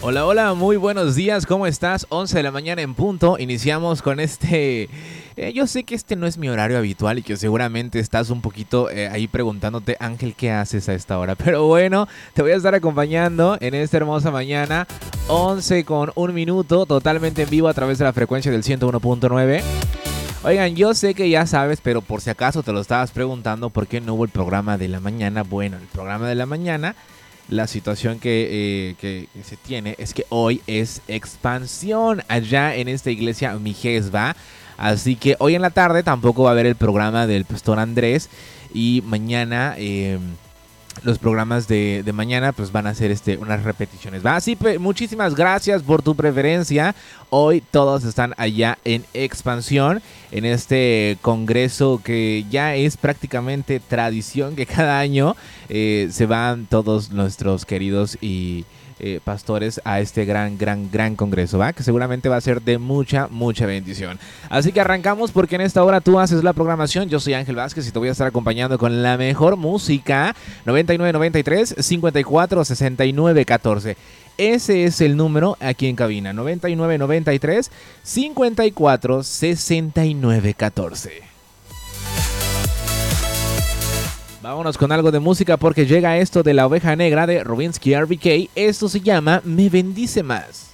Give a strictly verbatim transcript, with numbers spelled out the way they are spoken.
Hola, hola, muy buenos días, ¿cómo estás? once de la mañana en punto, iniciamos con este... eh, yo sé que este no es mi horario habitual y que seguramente estás un poquito eh, ahí preguntándote, Ángel, ¿qué haces a esta hora? Pero bueno, te voy a estar acompañando en esta hermosa mañana, once con un minuto, totalmente en vivo a través de la frecuencia del ciento uno punto nueve. Oigan, yo sé que ya sabes, pero por si acaso te lo estabas preguntando, ¿por qué no hubo el programa de la mañana? Bueno, el programa de la mañana... La situación que, eh, que, que se tiene es que hoy es expansión allá en esta iglesia Mijesba. Así que hoy en la tarde tampoco va a haber el programa del pastor Andrés. Y mañana, eh, los programas de, de mañana pues van a ser este, unas repeticiones, ¿va? Así que muchísimas gracias por tu preferencia. Hoy todos están allá en expansión, en este congreso que ya es prácticamente tradición, que cada año eh, se van todos nuestros queridos y eh, pastores a este gran, gran, gran congreso, ¿va? Que seguramente va a ser de mucha, mucha bendición. Así que arrancamos porque en esta hora tú haces la programación. Yo soy Ángel Vázquez y te voy a estar acompañando con la mejor música. noventa y nueve noventa y tres cincuenta y cuatro sesenta y nueve catorce. Ese es el número aquí en cabina, noventa y nueve noventa y tres cincuenta y cuatro sesenta y nueve catorce. Vámonos con algo de música porque llega esto de La Oveja Negra de Rubinsky R B K. Esto se llama Me Bendice Más.